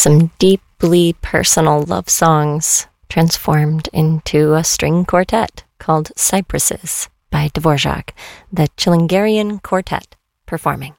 Some deeply personal love songs transformed into a string quartet called Cypresses by Dvorak, the Chilingarian Quartet performing.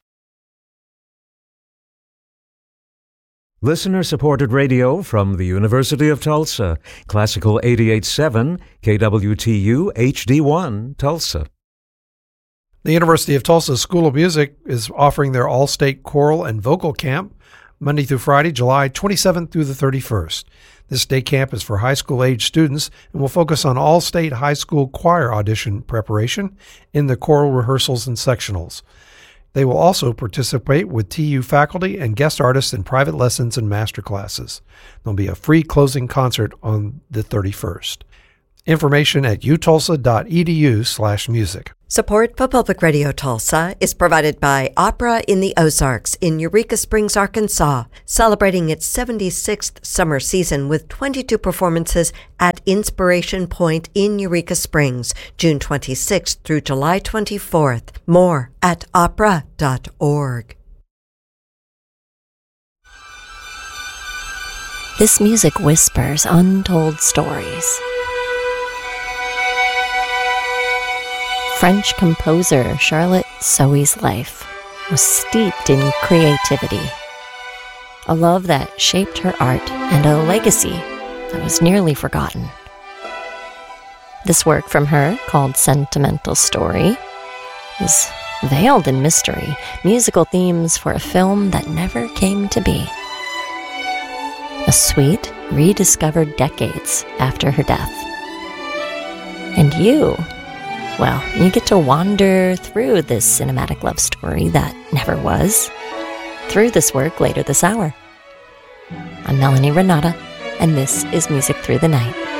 Listener-supported radio from the University of Tulsa. Classical 88.7, KWTU HD1, Tulsa. The University of Tulsa School of Music is offering their all-state choral and vocal camp Monday through Friday, July 27th through the 31st. This day camp is for high school-age students and will focus on all-state high school choir audition preparation in the choral rehearsals and sectionals. They will also participate with TU faculty and guest artists in private lessons and master classes. There'll be a free closing concert on the 31st. Information at utulsa.edu/music. Support for Public Radio Tulsa is provided by Opera in the Ozarks in Eureka Springs, Arkansas, celebrating its 76th summer season with 22 performances at Inspiration Point in Eureka Springs, June 26th through July 24th. More at opera.org. This music whispers untold stories. French composer Charlotte Sohi's life was steeped in creativity, a love that shaped her art and a legacy that was nearly forgotten. This work from her, called Sentimental Story, is veiled in mystery, musical themes for a film that never came to be. A suite rediscovered decades after her death. And you get to wander through this cinematic love story that never was, through this work later this hour. I'm Melanie Renata, and this is Music Through the Night.